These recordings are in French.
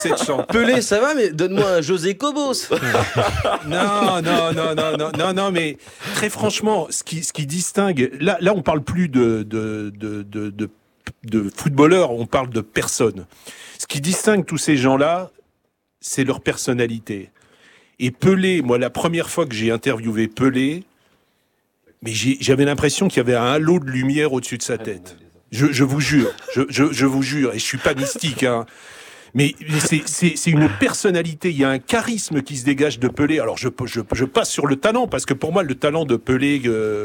cette chance. Pelé, ça va, mais donne-moi un José Cobos. Non, mais très franchement, ce qui distingue, là, on parle plus de footballeurs, on parle de personnes. Ce qui distingue tous ces gens-là, c'est leur personnalité. Et Pelé, moi, la première fois que j'ai interviewé Pelé, mais j'avais l'impression qu'il y avait un halo de lumière au-dessus de sa tête. Je vous jure, je vous jure, et je suis pas mystique, hein. Mais c'est une personnalité, il y a un charisme qui se dégage de Pelé. Alors je passe sur le talent, parce que pour moi le talent de Pelé,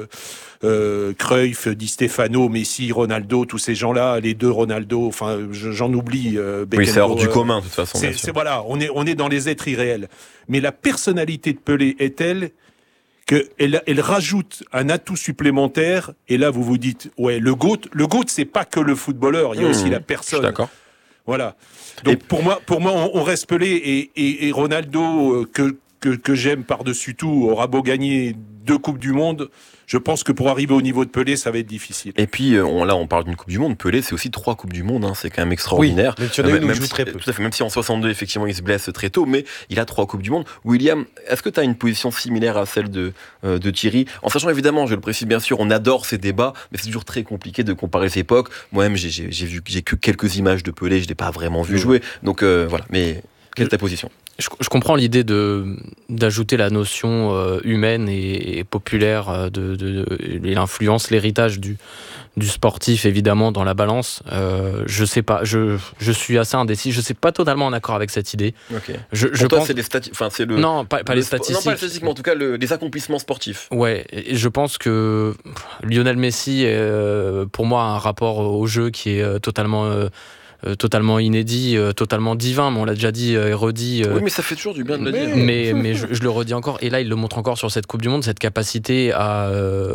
Cruyff, Di Stefano, Messi, Ronaldo, tous ces gens-là, les deux Ronaldo, enfin j'en oublie. Beckenbauer, oui, c'est hors du commun de toute façon. Voilà, on est dans les êtres irréels. Mais la personnalité de Pelé est telle qu'elle rajoute un atout supplémentaire. Et là vous vous dites, ouais, le GOAT, c'est pas que le footballeur, il y a aussi la personne. Je suis d'accord. Voilà. Donc pour moi, on reste Pelé et Ronaldo que j'aime par-dessus tout aura beau gagner 2 Coupes du Monde. Je pense que pour arriver au niveau de Pelé, ça va être difficile. Et puis, on parle d'une Coupe du Monde. Pelé, c'est aussi 3 Coupes du Monde. Hein. C'est quand même extraordinaire. Oui, mais il joue très peu. Tout à fait. Même si en 62, effectivement, il se blesse très tôt, mais il a 3 Coupes du Monde. William, est-ce que tu as une position similaire à celle de Thierry ? En sachant évidemment, je le précise bien sûr, on adore ces débats, mais c'est toujours très compliqué de comparer les époques. Moi-même, j'ai que quelques images de Pelé, je l'ai pas vraiment vu jouer. Donc voilà. Mais quelle est ta position ? Je comprends l'idée d'ajouter la notion humaine et populaire et l'influence, l'héritage du sportif évidemment dans la balance. Je sais pas, je suis assez indécis. Je suis pas totalement en accord avec cette idée. Ok. Je toi, pense c'est les statistiques. Enfin, c'est non, pas les statistiques. Non, pas les statistiques, mais en tout cas les accomplissements sportifs. Ouais, et je pense que Lionel Messi, pour moi, a un rapport au jeu qui est totalement inédit, totalement divin, mais on l'a déjà dit et redit. Oui, mais ça fait toujours du bien de le dire. Mais je le redis encore, et là il le montre encore sur cette Coupe du Monde, cette capacité à...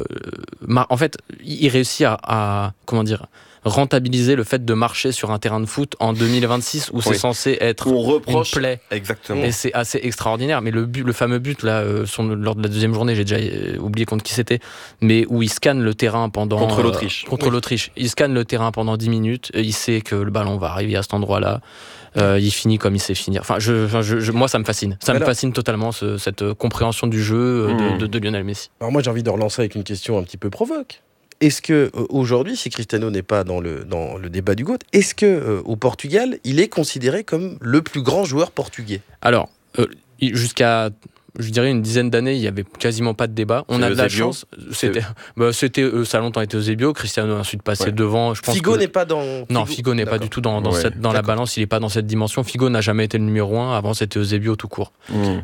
en fait, il réussit à comment dire, rentabiliser le fait de marcher sur un terrain de foot en 2026 où c'est censé être une plaie. Exactement. Et c'est assez extraordinaire. Mais le fameux but là, lors de la deuxième journée, j'ai déjà oublié contre qui c'était, mais où il scanne le terrain pendant contre l'Autriche. L'Autriche. Il scanne le terrain pendant 10 minutes. Et il sait que le ballon va arriver à cet endroit-là. Il finit comme il sait finir. Enfin, moi, ça me fascine. Ça me fascine totalement cette compréhension du jeu de Lionel Messi. Alors moi, j'ai envie de relancer avec une question un petit peu provoque. Est-ce que aujourd'hui, si Cristiano n'est pas dans le débat du GOAT, est-ce que au Portugal, il est considéré comme le plus grand joueur portugais ? Alors, jusqu'à, je dirais, une dizaine d'années, il n'y avait quasiment pas de débat. On a de la chance. C'était ça a longtemps été Eusebio. Cristiano a ensuite passé devant. Je pense Figo n'est pas dans... Non, Figo n'est pas du tout dans la balance. Il n'est pas dans cette dimension. Figo n'a jamais été le numéro 1. Avant, c'était Eusebio tout court.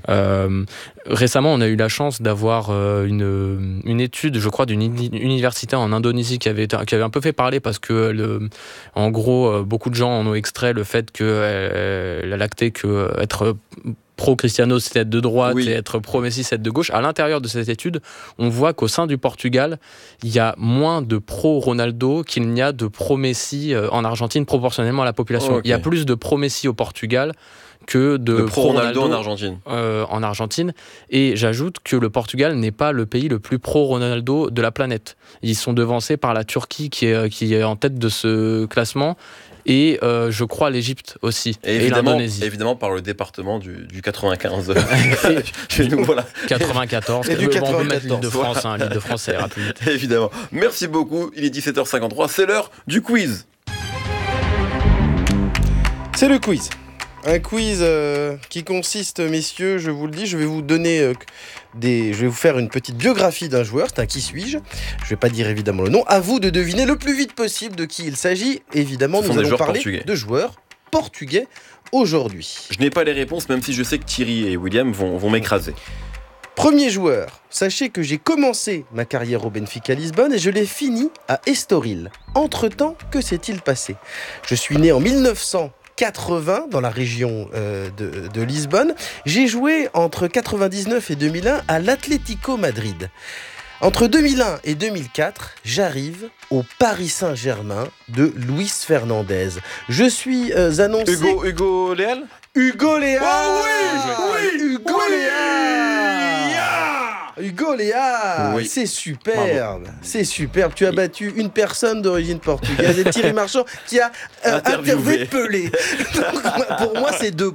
Récemment, on a eu la chance d'avoir une étude, je crois, d'une université en Indonésie qui avait un peu fait parler parce que, en gros, beaucoup de gens en ont extrait le fait qu'elle a lacté que être pro-Cristiano, c'est être de droite, et être pro-Messi, c'est être de gauche. À l'intérieur de cette étude, on voit qu'au sein du Portugal, il y a moins de pro-Ronaldo qu'il n'y a de pro-Messi en Argentine, proportionnellement à la population. Il y a plus de pro-Messi au Portugal que de pro-Ronaldo en Argentine. Et j'ajoute que le Portugal n'est pas le pays le plus pro-Ronaldo de la planète. Ils sont devancés par la Turquie qui est en tête de ce classement. Et je crois l'Égypte aussi, et l'Indonésie. Évidemment par le département du 95. Chez nous, voilà. 94. Et du 94. On peut mettre l'île de France, l'île de France, ça ira plus vite. Évidemment. Merci beaucoup, il est 17h53, c'est l'heure du quiz. C'est le quiz. Un quiz qui consiste, messieurs, je vous le dis, je vais vous donner je vais vous faire une petite biographie d'un joueur, c'est un qui suis-je. Je ne vais pas dire évidemment le nom. À vous de deviner le plus vite possible de qui il s'agit. Évidemment, nous allons parler de joueurs portugais aujourd'hui. Je n'ai pas les réponses, même si je sais que Thierry et William vont m'écraser. Premier joueur, sachez que j'ai commencé ma carrière au Benfica Lisbonne et je l'ai fini à Estoril. Entre-temps, que s'est-il passé ? Je suis né en 1980 dans la région de Lisbonne. J'ai joué entre 99 et 2001 à l'Atlético Madrid. Entre 2001 et 2004, j'arrive au Paris Saint-Germain de Luis Fernandez. Je suis annoncé... Hugo Léal ? Hugo Léal. Oh oui, Hugo Léal. Hugo Léal, c'est superbe. Bravo. C'est superbe. Tu as battu une personne d'origine portugaise, et Thierry Marchand qui a interviewé Pelé. Donc, pour moi, c'est 2